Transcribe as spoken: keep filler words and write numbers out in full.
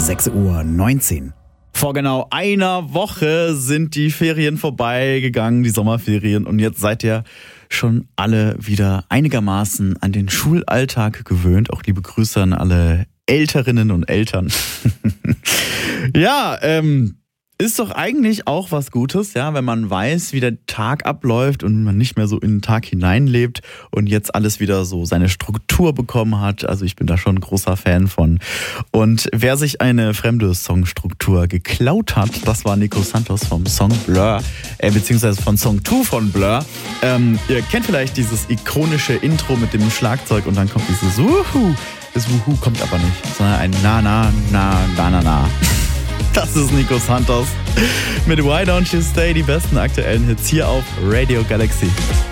sechs Uhr neunzehn. Vor genau einer Woche sind die Ferien vorbeigegangen, die Sommerferien. Und jetzt seid ihr schon alle wieder einigermaßen an den Schulalltag gewöhnt. Auch liebe Grüße an alle Älterinnen und Eltern. Ja, ähm, ist doch eigentlich auch was Gutes, ja, wenn man weiß, wie der Tag abläuft und man nicht mehr so in den Tag hineinlebt und jetzt alles wieder so seine Struktur bekommen hat. Also ich bin da schon ein großer Fan von. Und wer sich eine fremde Songstruktur geklaut hat, das war Nico Santos vom Song Blur, äh, beziehungsweise von Song zwei von Blur. Ähm, ihr kennt vielleicht dieses ikonische Intro mit dem Schlagzeug und dann kommt dieses Wuhu. Das Wuhu kommt aber nicht, sondern ein Na, Na, Na, Na, Na, Na. Das ist Nico Santos mit Why Don't You Stay, die besten aktuellen Hits hier auf Radio Galaxy.